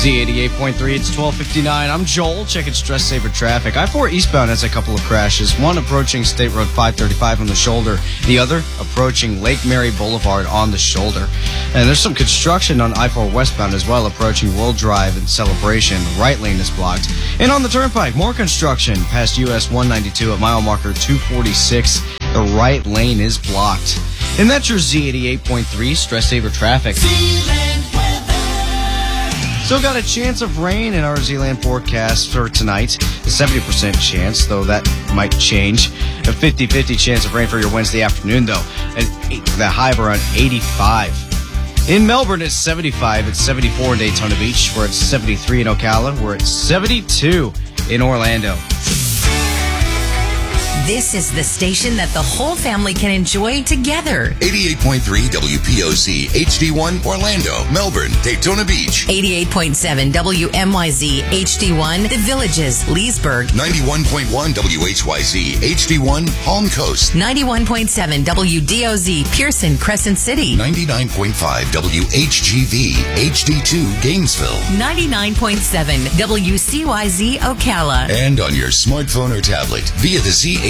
Z88.3, it's 12:59. I'm Joel, checking Stress Saver traffic. I-4 eastbound has a couple of crashes. One approaching State Road 535 on the shoulder. The other approaching Lake Mary Boulevard on the shoulder. And there's some construction on I-4 westbound as well, approaching World Drive and Celebration. The right lane is blocked. And on the turnpike, more construction past US 192 at mile marker 246. The right lane is blocked. And that's your Z88.3 Stress Saver traffic. Still got a chance of rain in our Zealand forecast for tonight. A 70% chance, though that might change. A 50-50 chance of rain for your Wednesday afternoon, though. The high of around 85. In Melbourne, it's 75. It's 74 in Daytona Beach. We're at 73 in Ocala. We're at 72 in Orlando. This is the station that the whole family can enjoy together. 88.3 WPOC HD1 Orlando, Melbourne, Daytona Beach. 88.7 WMYZ HD1 The Villages, Leesburg. 91.1 WHYZ HD1 Palm Coast. 91.7 WDOZ Pearson, Crescent City. 99.5 WHGV HD2 Gainesville. 99.7 WCYZ Ocala. And on your smartphone or tablet via the Z